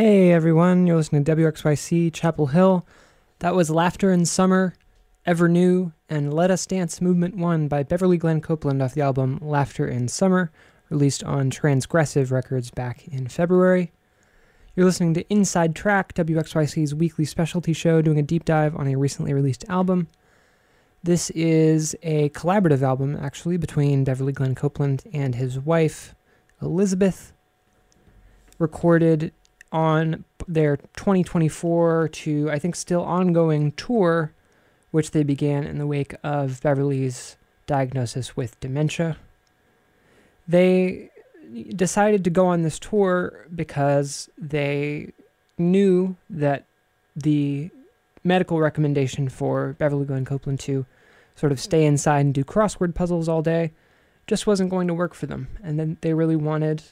Hey everyone, you're listening to WXYC Chapel Hill. That was Laughter in Summer, Ever New, and Let Us Dance Movement 1 by Beverly Glenn Copeland off the album Laughter in Summer, released on Transgressive Records back in February. You're listening to Inside Track, WXYC's weekly specialty show doing a deep dive on a recently released album. This is a collaborative album, actually, between Beverly Glenn Copeland and his wife, Elizabeth, recorded on their 2024 to, I think, still ongoing tour, which they began in the wake of Beverly's diagnosis with dementia. They decided to go on this tour because they knew that the medical recommendation for Beverly Glenn Copeland to sort of stay inside and do crossword puzzles all day just wasn't going to work for them. And then they really wanted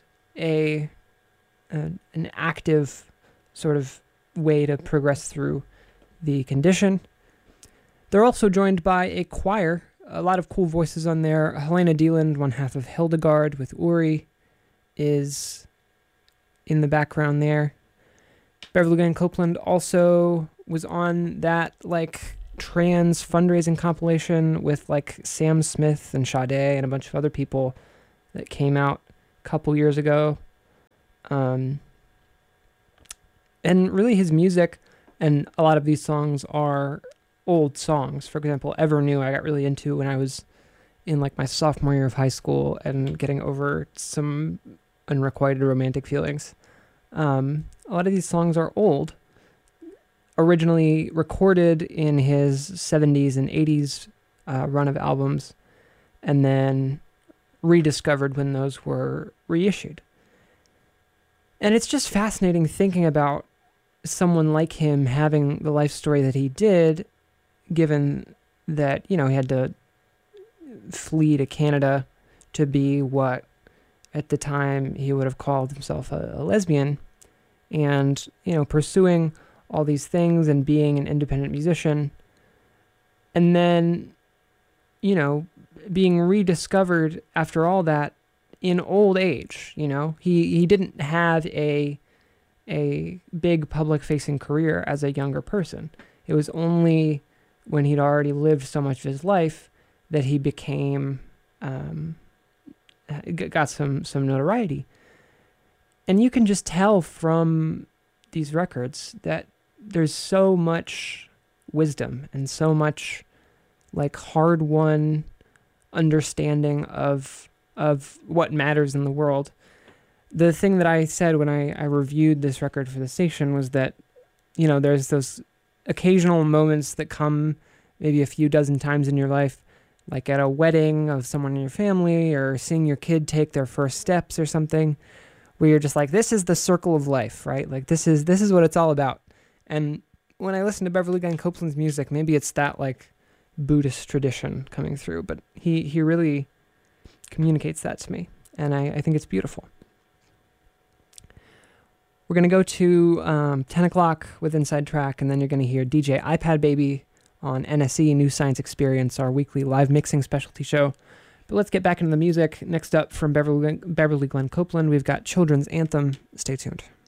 an active sort of way to progress through the condition. They're also joined by a choir, a lot of cool voices on there. Helena Deland, one half of Hildegard with Uri, is in the background there. Beverly Glenn Copeland also was on that trans fundraising compilation with Sam Smith and Sade and a bunch of other people that came out a couple years ago. And really his music, and a lot of these songs are old songs. For example, Ever New I got really into when I was in my sophomore year of high school and getting over some unrequited romantic feelings. A lot of these songs are old, originally recorded in his 70s and 80s run of albums, and then rediscovered when those were reissued. And it's just fascinating thinking about someone like him having the life story that he did, given that, he had to flee to Canada to be what at the time he would have called himself a lesbian, and, pursuing all these things and being an independent musician, and then, being rediscovered after all that in old age. He didn't have a big public-facing career as a younger person. It was only when he'd already lived so much of his life that he became, got some notoriety. And you can just tell from these records that there's so much wisdom and so much hard-won understanding of what matters in the world. The thing that I said when I reviewed this record for the station was that, there's those occasional moments that come maybe a few dozen times in your life, like at a wedding of someone in your family or seeing your kid take their first steps or something, where you're just this is the circle of life, right? This is what it's all about. And when I listen to Beverly Glenn Copeland's music, maybe it's that Buddhist tradition coming through, but he really communicates that to me, and I think it's beautiful. We're going to go to 10 o'clock with Inside Track, and then you're going to hear DJ iPad Baby on NSE, New Science Experience, our weekly live mixing specialty show. But let's get back into the music. Next up from Beverly Glenn Copeland, we've got Children's Anthem. Stay tuned.